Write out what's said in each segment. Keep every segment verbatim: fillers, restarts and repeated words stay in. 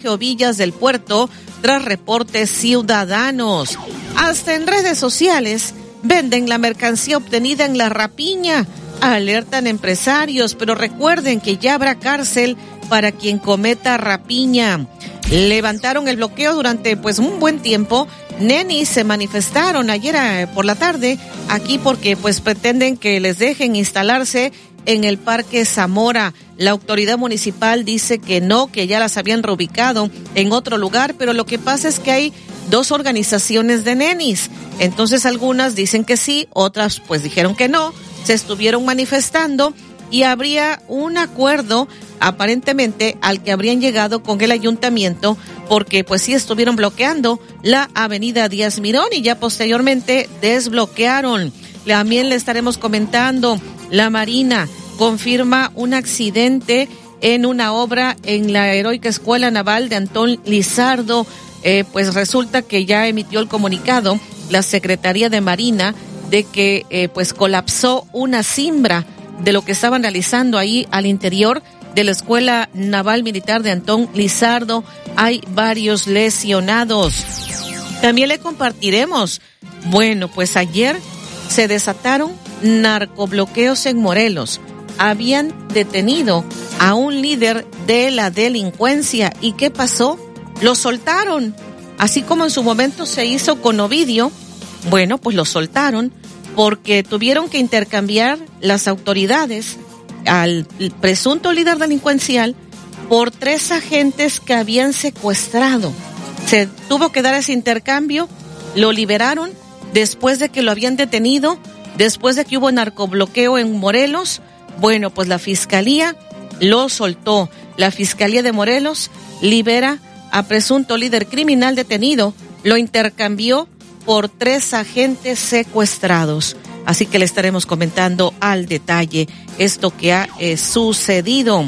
Ovillas del puerto tras reportes ciudadanos. Hasta en redes sociales venden la mercancía obtenida en la rapiña. Alertan empresarios, pero recuerden que ya habrá cárcel para quien cometa rapiña. Levantaron el bloqueo durante pues un buen tiempo. Nenis se manifestaron ayer eh, por la tarde aquí porque pues pretenden que les dejen instalarse en el Parque Zamora. La autoridad municipal dice que no, que ya las habían reubicado en otro lugar, pero lo que pasa es que hay dos organizaciones de nenis. Entonces algunas dicen que sí, otras pues dijeron que no, se estuvieron manifestando y habría un acuerdo aparentemente al que habrían llegado con el ayuntamiento porque pues sí estuvieron bloqueando la avenida Díaz Mirón y ya posteriormente desbloquearon. También le estaremos comentando, la Marina confirma un accidente en una obra en la Heroica Escuela Naval de Antón Lizardo. Eh, pues resulta que ya emitió el comunicado la Secretaría de Marina de que eh, pues colapsó una cimbra de lo que estaban realizando ahí al interior de la Escuela Naval Militar de Antón Lizardo. Hay varios lesionados. También le compartiremos, bueno, pues ayer se desataron narcobloqueos en Morelos. Habían detenido a un líder de la delincuencia. ¿Y qué pasó? Lo soltaron. Así como en su momento se hizo con Ovidio, bueno, pues lo soltaron porque tuvieron que intercambiar las autoridades al presunto líder delincuencial por tres agentes que habían secuestrado. Se tuvo que dar ese intercambio, lo liberaron después de que lo habían detenido, después de que hubo narcobloqueo en Morelos. Bueno, pues la Fiscalía lo soltó. La Fiscalía de Morelos libera a presunto líder criminal detenido, lo intercambió por tres agentes secuestrados. Así que le estaremos comentando al detalle esto que ha eh, sucedido.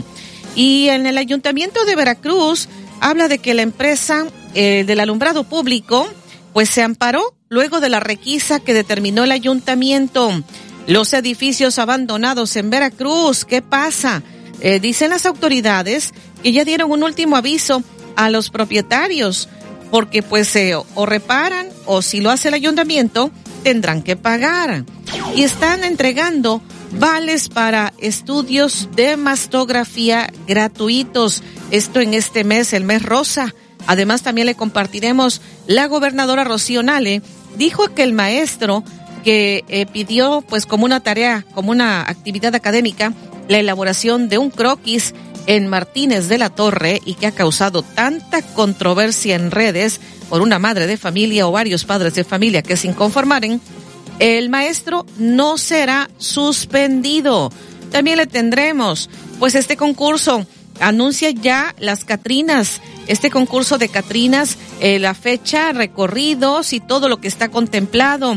Y en el Ayuntamiento de Veracruz habla de que la empresa eh, del alumbrado público pues se amparó luego de la requisa que determinó el ayuntamiento. Los edificios abandonados en Veracruz, ¿qué pasa? Eh, dicen las autoridades que ya dieron un último aviso a los propietarios, porque pues eh, o reparan o si lo hace el ayuntamiento tendrán que pagar. Y están entregando vales para estudios de mastografía gratuitos. Esto en este mes, el mes rosa. Además también le compartiremos, la gobernadora Rocío Nale dijo que el maestro que eh, pidió pues como una tarea, como una actividad académica, la elaboración de un croquis en Martínez de la Torre y que ha causado tanta controversia en redes por una madre de familia o varios padres de familia que se inconformaren, el maestro no será suspendido. También le tendremos pues este concurso, anuncia ya las Catrinas, este concurso de Catrinas, eh, la fecha, recorridos y todo lo que está contemplado.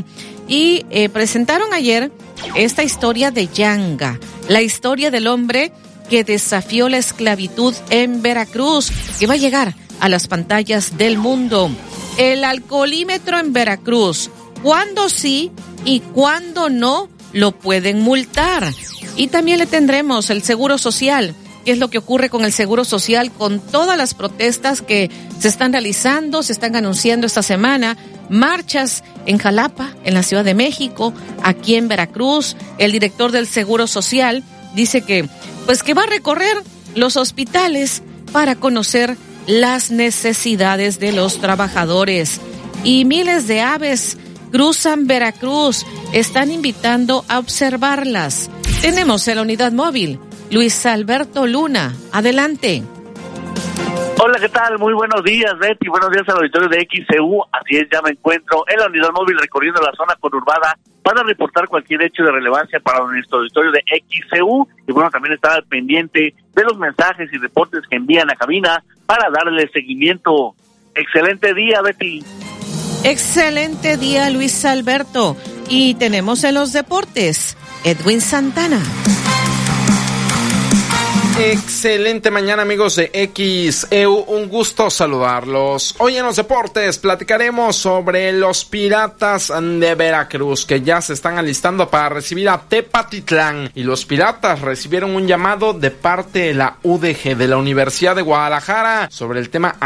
Y eh, presentaron ayer esta historia de Yanga, la historia del hombre que desafió la esclavitud en Veracruz, que va a llegar a las pantallas del mundo. El alcoholímetro en Veracruz, ¿cuándo sí y cuándo no lo pueden multar? Y también le tendremos el Seguro Social. ¿Qué es lo que ocurre con el Seguro Social? Con todas las protestas que se están realizando, se están anunciando esta semana, marchas en Jalapa, en la Ciudad de México, aquí en Veracruz. El director del Seguro Social dice que, pues que va a recorrer los hospitales para conocer las necesidades de los trabajadores. Y miles de aves cruzan Veracruz, están invitando a observarlas. Tenemos en la unidad móvil Luis Alberto Luna, adelante. Hola, ¿qué tal? Muy buenos días, Betty. Buenos días al auditorio de X C U. Así es, ya me encuentro en la unidad móvil recorriendo la zona conurbada para reportar cualquier hecho de relevancia para nuestro auditorio de X C U. Y bueno, también estar al pendiente de los mensajes y reportes que envían a cabina para darle seguimiento. Excelente día, Betty. Excelente día, Luis Alberto. Y tenemos en los deportes Edwin Santana. Excelente mañana, amigos de X E U, un gusto saludarlos. Hoy en los deportes platicaremos sobre los Piratas de Veracruz, que ya se están alistando para recibir a Tepatitlán, y los Piratas recibieron un llamado de parte de la U D G, de la Universidad de Guadalajara, sobre el tema